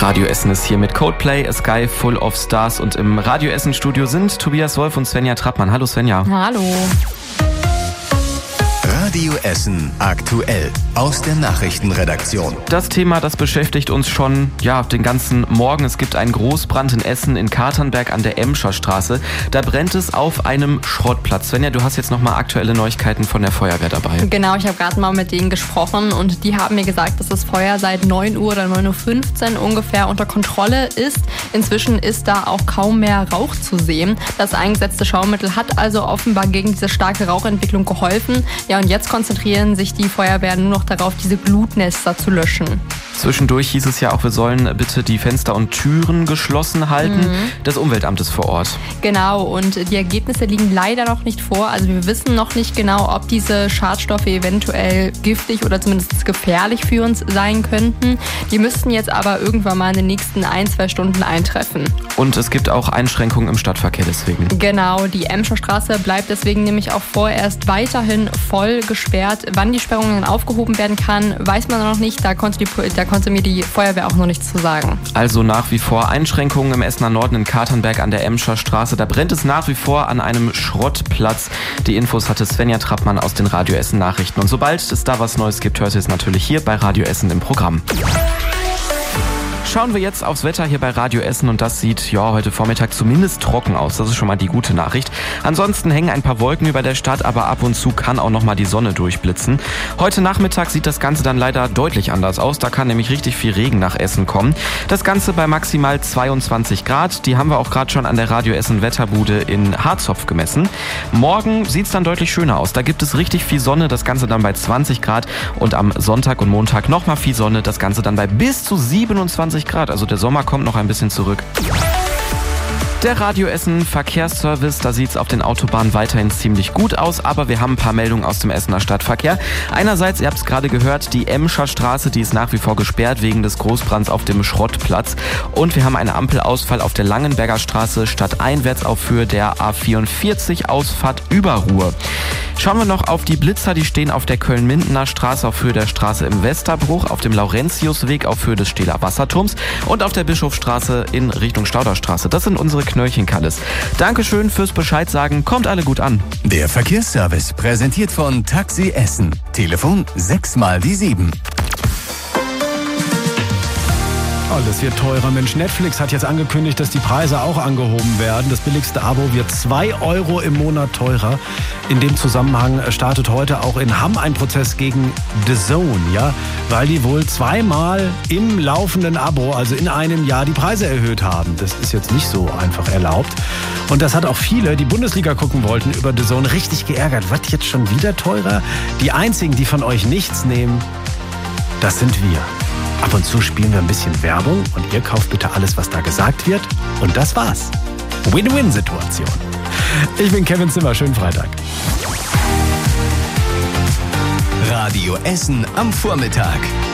Radio Essen ist hier mit Coldplay, A Sky Full of Stars und im Radio Essen Studio sind Tobias Wolf und Svenja Trappmann. Hallo Svenja. Hallo. Radio Essen aktuell aus der Nachrichtenredaktion. Das Thema, das beschäftigt uns schon den ganzen Morgen. Es gibt einen Großbrand in Essen in Katernberg an der Emscher Straße. Da brennt es auf einem Schrottplatz. Svenja, du hast jetzt nochmal aktuelle Neuigkeiten von der Feuerwehr dabei. Genau, ich habe gerade mal mit denen gesprochen und die haben mir gesagt, dass das Feuer seit 9 Uhr oder 9.15 Uhr ungefähr unter Kontrolle ist. Inzwischen ist da auch kaum mehr Rauch zu sehen. Das eingesetzte Schaumittel hat also offenbar gegen diese starke Rauchentwicklung geholfen. Ja, und jetzt konzentrieren sich die Feuerwehren nur noch darauf, diese Glutnester zu löschen. Zwischendurch hieß es ja auch, wir sollen bitte die Fenster und Türen geschlossen halten. Das Umweltamt ist vor Ort. Genau, und die Ergebnisse liegen leider noch nicht vor. Also wir wissen noch nicht genau, ob diese Schadstoffe eventuell giftig oder zumindest gefährlich für uns sein könnten. Die müssten jetzt aber irgendwann mal in den nächsten 1-2 Stunden eintreffen. Und es gibt auch Einschränkungen im Stadtverkehr deswegen. Genau, die Emscher Straße bleibt deswegen nämlich auch vorerst weiterhin voll gesperrt. Wann die Sperrung dann aufgehoben werden kann, weiß man noch nicht. Da konnte mir die Feuerwehr auch noch nichts zu sagen. Also nach wie vor Einschränkungen im Essener Norden in Katernberg an der Emscher Straße. Da brennt es nach wie vor an einem Schrottplatz. Die Infos hatte Svenja Trappmann aus den Radio Essen Nachrichten. Und sobald es da was Neues gibt, hört ihr es natürlich hier bei Radio Essen im Programm. Schauen wir jetzt aufs Wetter hier bei Radio Essen und das sieht heute Vormittag zumindest trocken aus. Das ist schon mal die gute Nachricht. Ansonsten hängen ein paar Wolken über der Stadt, aber ab und zu kann auch noch mal die Sonne durchblitzen. Heute Nachmittag sieht das Ganze dann leider deutlich anders aus. Da kann nämlich richtig viel Regen nach Essen kommen. Das Ganze bei maximal 22 Grad. Die haben wir auch gerade schon an der Radio Essen Wetterbude in Harzopf gemessen. Morgen sieht es dann deutlich schöner aus. Da gibt es richtig viel Sonne. Das Ganze dann bei 20 Grad und am Sonntag und Montag noch mal viel Sonne. Das Ganze dann bei bis zu 27 Grad. Also der Sommer kommt noch ein bisschen zurück. Der Radio Essen Verkehrsservice, da sieht es auf den Autobahnen weiterhin ziemlich gut aus, aber wir haben ein paar Meldungen aus dem Essener Stadtverkehr. Einerseits, ihr habt es gerade gehört, die Emscher Straße, die ist nach wie vor gesperrt wegen des Großbrands auf dem Schrottplatz. Und wir haben einen Ampelausfall auf der Langenberger Straße stadteinwärts auf Höhe der A44 Ausfahrt Überruhr. Schauen wir noch auf die Blitzer, die stehen auf der Köln-Mindener Straße auf Höhe der Straße im Westerbruch, auf dem Laurentiusweg auf Höhe des Stähler Wasserturms und auf der Bischofsstraße in Richtung Stauderstraße. Das sind unsere Knöllchenkalles. Dankeschön fürs Bescheid sagen. Kommt alle gut an. Der Verkehrsservice präsentiert von Taxi Essen. Telefon 6x7. Alles wird teurer. Mensch, Netflix hat jetzt angekündigt, dass die Preise auch angehoben werden. Das billigste Abo wird 2 € im Monat teurer. In dem Zusammenhang startet heute auch in Hamm ein Prozess gegen DAZN, weil die wohl 2-mal im laufenden Abo, also in einem Jahr, die Preise erhöht haben. Das ist jetzt nicht so einfach erlaubt. Und das hat auch viele, die Bundesliga gucken wollten, über DAZN richtig geärgert. Was, jetzt schon wieder teurer? Die einzigen, die von euch nichts nehmen, das sind wir. Ab und zu spielen wir ein bisschen Werbung und ihr kauft bitte alles, was da gesagt wird. Und das war's. Win-Win-Situation. Ich bin Kevin Zimmer. Schönen Freitag. Radio Essen am Vormittag.